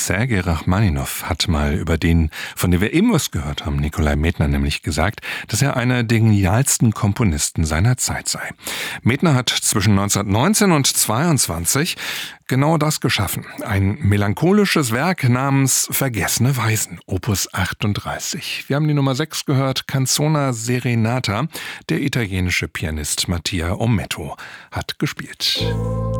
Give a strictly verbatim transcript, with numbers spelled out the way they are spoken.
Sergei Rachmaninow hat mal über den, von dem wir eben was gehört haben, Nikolai Medtner, nämlich gesagt, dass er einer der genialsten Komponisten seiner Zeit sei. Medtner hat zwischen neunzehnhundertneunzehn und zweiundzwanzig genau das geschaffen. Ein melancholisches Werk namens Vergessene Weisen, Opus achtunddreißig. Wir haben die Nummer sechs gehört, Canzona Serenata. Der italienische Pianist Mattia Ometto hat gespielt.